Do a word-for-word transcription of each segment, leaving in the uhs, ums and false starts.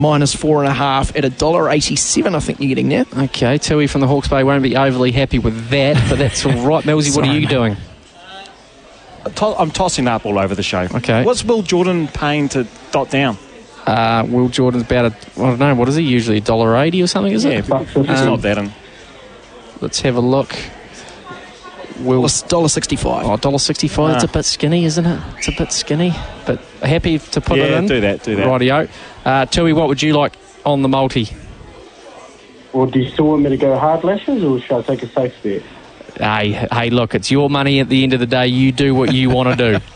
minus four and a half at a dollar eighty-seven. I think you're getting there. Okay, Tui from the Hawke's Bay won't be overly happy with that, but that's all right. Millsy, what are you doing? I'm tossing up all over the show. Okay. What's Will Jordan paying to dot down? Uh, Will Jordan's about a, I don't know, what is he usually, a dollar eighty or something, is yeah, it? Yeah, it's um, not that. In. Let's have a look. Will one dollar sixty-five. Oh, one dollar sixty-five. Ah. It's a bit skinny, isn't it? It's a bit skinny, but happy to put yeah, it in. do that, do that. Rightio. Uh, Tui, what would you like on the multi? Well, do you still want me to go hard lashes, or should I take a safe bet? Hey, hey, look, it's your money at the end of the day. You do what you want to do.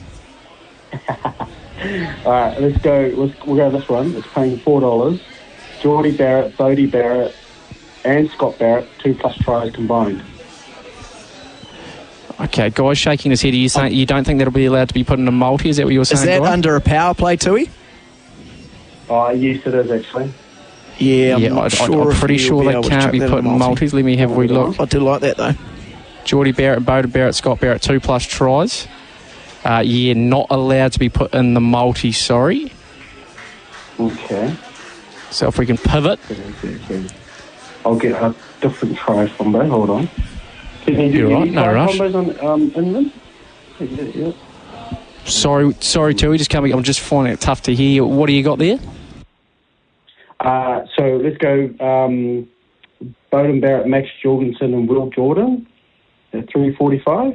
All right, let's go. Let's we'll go this one. It's paying four dollars. Geordie Barrett, Bodie Barrett, and Scott Barrett, two plus tries combined. Okay, Guy's shaking his head. Are you saying you don't think that'll be allowed to be put in a multi? Is that what you were saying? Is that Guy? under a power play, Tui? Oh, yes, it is actually. Yeah, I'm, yeah, not I, sure I'm pretty sure they can't be put in multis. Let me have a wee look. I do like that though. Geordie Barrett, Bodie Barrett, Scott Barrett, two plus tries. Uh, yeah, not allowed to be put in the multi, sorry. Okay. So if we can pivot. I'll get a different try combo. Hold on. Can you do You're right, any no try rush. combos on, um, in them? Yeah, yeah. Sorry, sorry, Tui, just coming. I'm just finding it tough to hear. What do you got there? Uh, so let's go um, Bowden Barrett, Max Jorgensen, and Will Jordan at three forty-five.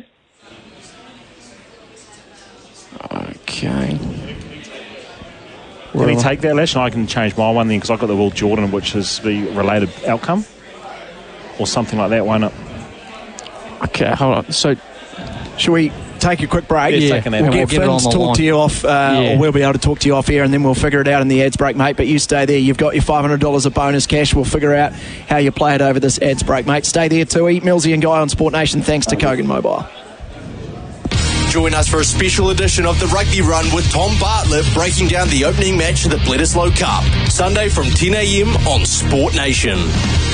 Okay. Can he take that, Lash? And I can change my one then, because I've got the Will Jordan, which is the related outcome. Or something like that, why not? Okay, hold on. So, should we take a quick break? Yeah, We'll we'll get get it Finn on to the talk line. to you off, uh, Yeah. or we'll be able to talk to you off air, and then we'll figure it out in the ads break, mate. But you stay there. You've got your five hundred dollars of bonus cash. We'll figure out how you play it over this ads break, mate. Stay there, Tui. Millsy and Guy on Sport Nation, thanks to Kogan Mobile. Join us for a special edition of the Rugby Run with Tom Bartlett breaking down the opening match of the Bledisloe Cup. Sunday from ten a.m. on Sport Nation.